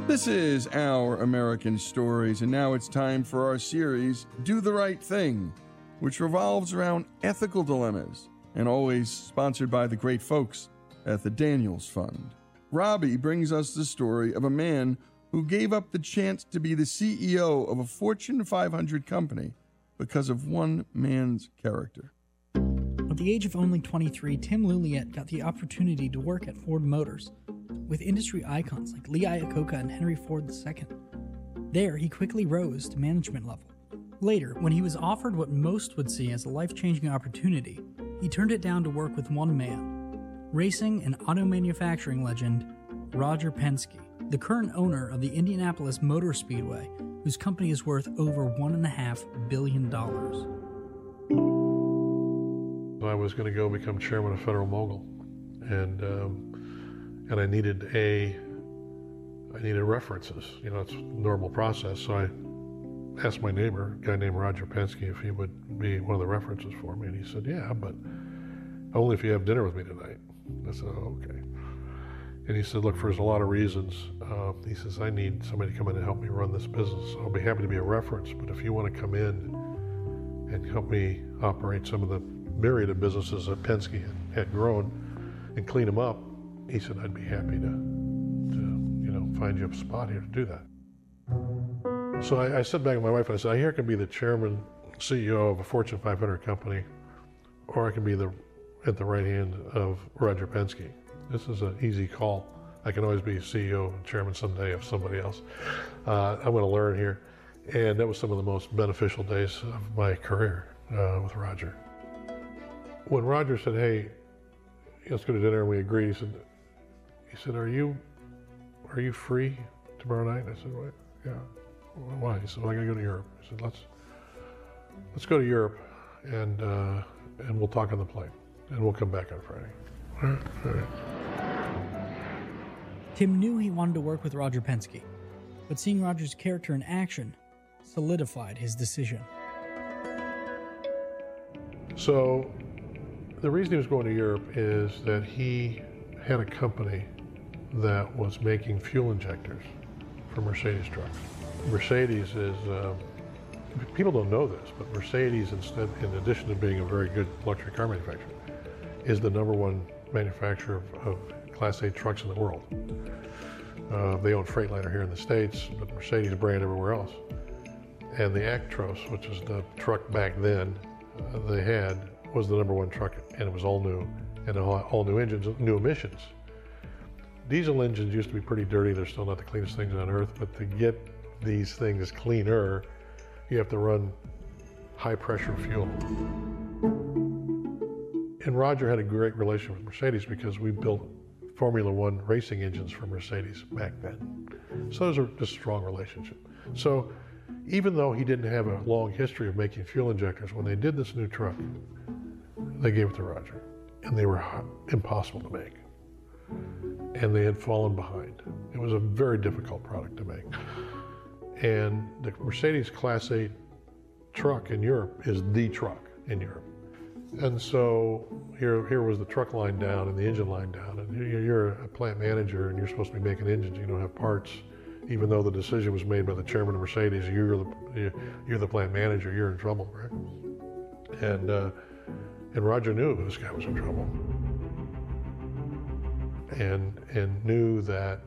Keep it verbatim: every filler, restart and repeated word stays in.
This is Our American Stories, and now it's time for our series, Do the Right Thing, which revolves around ethical dilemmas and always sponsored by the great folks at the Daniels Fund. Robbie brings us the story of a man who gave up the chance to be the C E O of a Fortune five hundred company because of one man's character. At the age of only twenty-three, Tim Luliet got the opportunity to work at Ford Motors with industry icons like Lee Iacocca and Henry Ford the Second. There, he quickly rose to management level. Later, when he was offered what most would see as a life-changing opportunity, he turned it down to work with one man, racing and auto manufacturing legend Roger Penske, the current owner of the Indianapolis Motor Speedway, whose company is worth over one and a half billion dollars. I was going to go become chairman of Federal Mogul, and um, and I needed a I needed references. You know, it's a normal process. So I asked my neighbor, a guy named Roger Penske, if he would be one of the references for me, and he said, "Yeah, but only if you have dinner with me tonight." I said, "Oh, okay." And he said, "Look, for a lot of reasons." Uh, he says, "I need somebody to come in and help me run this business. So I'll be happy to be a reference, but if you want to come in and help me operate some of the myriad of businesses that Penske had, had grown and clean them up," he said, "I'd be happy to, to you know, find you a spot here to do that." So I, I said back to my wife and I said, "I hear I can be the chairman, C E O of a Fortune five hundred company, or I can be the at the right hand of Roger Penske. This is an easy call. I can always be C E O and chairman someday of somebody else. Uh, I'm going to learn here." And that was some of the most beneficial days of my career uh, with Roger. When Roger said, "Hey, let's go to dinner," and we agreed, he said, he said, "Are you, are you free tomorrow night?" And I said, "What? Yeah." "Well, why?" He said, "Well, I gotta go to Europe." He said, "Let's, let's go to Europe, and uh, and we'll talk on the plane, and we'll come back on Friday." All right, all right. Tim knew he wanted to work with Roger Penske, but seeing Roger's character in action solidified his decision. So the reason he was going to Europe is that he had a company that was making fuel injectors for Mercedes trucks. Mercedes is, uh, people don't know this, but Mercedes, instead, in addition to being a very good luxury car manufacturer, is the number one manufacturer of, of Class eight trucks in the world. Uh, they own Freightliner here in the States, but Mercedes brand everywhere else. And the Actros, which is the truck back then uh, they had, was the number one truck, and it was all new, and all, all new engines, new emissions. Diesel engines used to be pretty dirty. They're still not the cleanest things on earth, but to get these things cleaner, you have to run high pressure fuel. And Roger had a great relationship with Mercedes because we built Formula One racing engines for Mercedes back then. So those are just a strong relationship. So even though he didn't have a long history of making fuel injectors, when they did this new truck, they gave it to Roger, and they were impossible to make. And they had fallen behind. It was a very difficult product to make. And the Mercedes Class eight truck in Europe is the truck in Europe. And so here, here was the truck line down and the engine line down, and you're, you're a plant manager and you're supposed to be making engines, you don't have parts. Even though the decision was made by the chairman of Mercedes, you're the, you're the plant manager, you're in trouble, right? And, uh, and Roger knew this guy was in trouble. And, and knew that